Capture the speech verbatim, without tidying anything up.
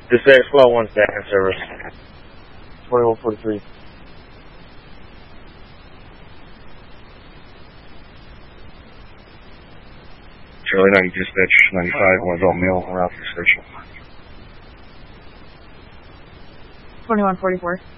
Dispatch Flow one staff service. twenty-one forty-three. Charlie ninety Dispatch ninety-five, one adult male around for search. twenty-one forty-four.